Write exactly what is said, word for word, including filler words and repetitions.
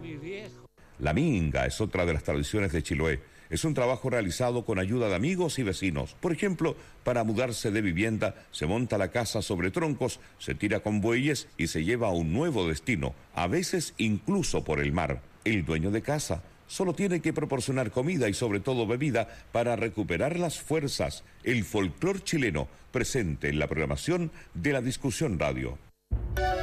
mi viejo. La minga es otra de las tradiciones de Chiloé. Es un trabajo realizado con ayuda de amigos y vecinos. Por ejemplo, para mudarse de vivienda, se monta la casa sobre troncos, se tira con bueyes y se lleva a un nuevo destino, a veces incluso por el mar. El dueño de casa solo tiene que proporcionar comida y sobre todo bebida para recuperar las fuerzas. El folclor chileno presente en la programación de La Discusión Radio.